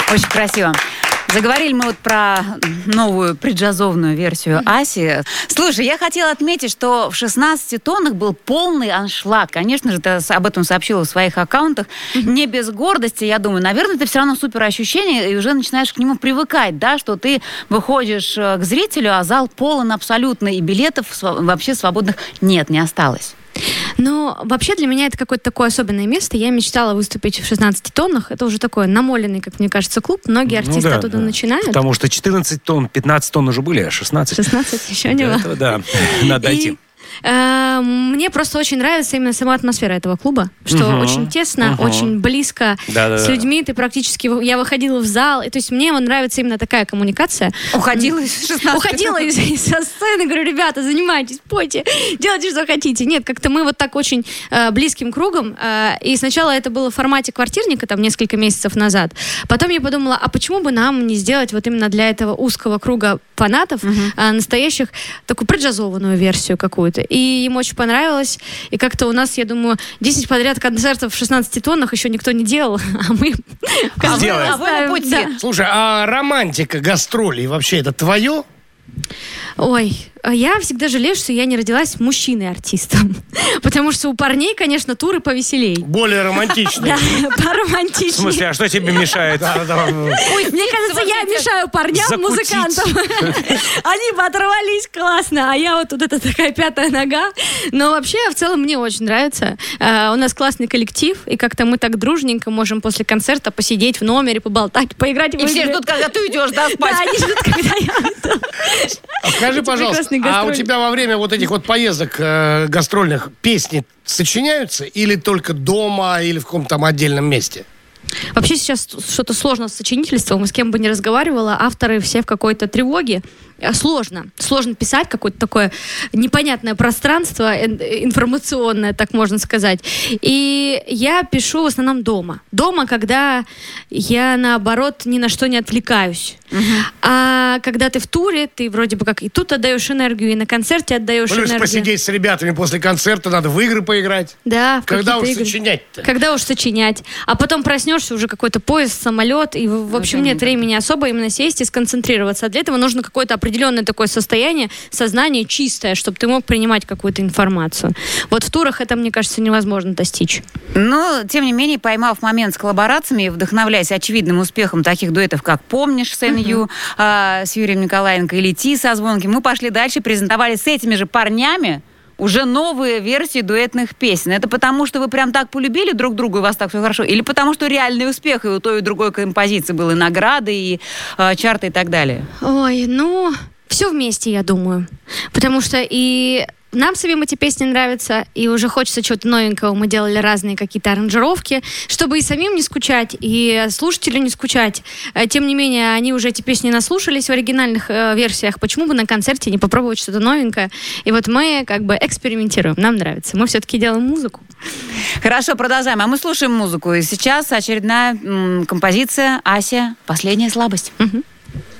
Очень красиво. Заговорили мы вот про новую преджазовную версию Аси. Слушай, я хотела отметить, что в 16 тоннах был полный аншлаг. Конечно же, ты об этом сообщила в своих аккаунтах. Не без гордости, я думаю. Наверное, это все равно супер ощущение, и уже начинаешь к нему привыкать, да, что ты выходишь к зрителю, а зал полон абсолютно, и билетов вообще свободных не осталось. Но вообще для меня это какое-то такое особенное место. Я мечтала выступить в 16 тоннах. Это уже такой намоленный, как мне кажется, клуб. Многие артисты оттуда начинают. Потому что 14 тонн, 15 тонн уже были, а 16... 16 еще не было. Да, надо дойти. Мне просто очень нравится именно сама атмосфера этого клуба, что очень тесно, очень близко с людьми. Ты практически... Я выходила в зал, и то есть мне нравится именно такая коммуникация. Уходила из 16. Уходила со сцены, говорю, ребята, занимайтесь, пойте, делайте, что хотите. Нет, как-то мы вот так очень близким кругом. И сначала это было в формате квартирника, там, несколько месяцев назад. Потом я подумала, а почему бы нам не сделать вот именно для этого узкого круга фанатов настоящих такую преджазованную версию какую-то. И им очень понравилось. И как-то у нас, я думаю, 10 подряд концертов в 16 тоннах еще никто не делал, а мы... Сделаем. А вы на пути. Да. Слушай, а романтика гастролей вообще это твое? Ой, я всегда жалею, что я не родилась мужчиной-артистом. Потому что у парней, конечно, туры повеселей. Более романтичные. Да, поромантичнее. В смысле, а что тебе мешает? Ой, мне кажется, я мешаю парням, музыкантам. Они бы оторвались классно, а я вот тут эта такая пятая нога. Но вообще, в целом, мне очень нравится. У нас классный коллектив, и как-то мы так дружненько можем после концерта посидеть в номере, поболтать, поиграть в игры. И все ждут, когда ты уйдешь, да, спать? Да, они ждут, когда я уйду. Скажи, пожалуйста, а у тебя во время вот этих вот поездок гастрольных песни сочиняются или только дома, или в каком-то там отдельном месте? Вообще сейчас что-то сложно с сочинительством, и с кем бы ни разговаривала, авторы все в какой-то тревоге. Сложно писать какое-то такое непонятное пространство информационное, так можно сказать. И я пишу в основном дома. Дома, когда я, наоборот, ни на что не отвлекаюсь. А когда ты в туре, ты вроде бы как и тут отдаешь энергию, и на концерте отдаешь энергию. Посидеть с ребятами после концерта, надо в игры поиграть. Да, в когда уж игры. сочинять-то? Когда уж сочинять. А потом проснешься, уже какой-то поезд, самолет, и, в общем, нет времени особо именно сесть и сконцентрироваться. А для этого нужно какое-то определенное такое состояние, сознание чистое, чтобы ты мог принимать какую-то информацию. Вот в турах это, мне кажется, невозможно достичь. Но, тем не менее, поймав момент с коллаборациями и вдохновляясь очевидным успехом таких дуэтов, как «Помнишь» с Н.Ю., с Юрием Николаенко и «Лети» со Звонким, мы пошли дальше, презентовали с этими же парнями уже новые версии дуэтных песен. Это потому, что вы прям так полюбили друг друга, и у вас так все хорошо? Или потому, что реальный успех, и у той, и у другой композиции были награды, и чарты, и так далее? Ой, все вместе, я думаю. Потому что и нам самим эти песни нравятся, и уже хочется чего-то новенького. Мы делали разные какие-то аранжировки, чтобы и самим не скучать, и слушателю не скучать. Тем не менее, они уже эти песни наслушались в оригинальных версиях. Почему бы на концерте не попробовать что-то новенькое? И вот мы как бы экспериментируем. Нам нравится. Мы все-таки делаем музыку. Хорошо, продолжаем. А мы слушаем музыку. И сейчас очередная композиция «Ася. Последняя слабость». Угу.